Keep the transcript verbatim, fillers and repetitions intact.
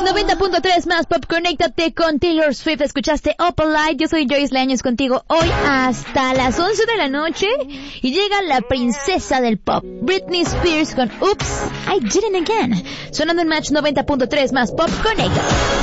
noventa punto tres más Pop. Conéctate con Taylor Swift. Escuchaste Open Light. Yo soy Joyce Leaños contigo hoy hasta las once de la noche. Y llega la princesa del pop, Britney Spears, con Oops, I Did It Again. Sonando en Match noventa punto tres más Pop. Conéctate.